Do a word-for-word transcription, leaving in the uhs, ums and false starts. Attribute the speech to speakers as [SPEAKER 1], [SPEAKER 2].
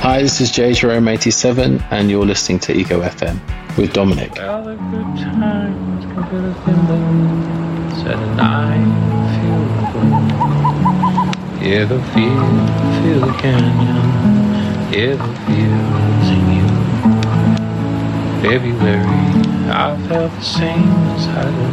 [SPEAKER 1] Hi, this is J Jerome eighty-seven, and you're listening to Ego F M with Dominic.
[SPEAKER 2] All the good times can feel the feeling, said and I feel the wind. Yeah, the feel, feel the canyon. Yeah, the feels in you. February, I felt the same as I did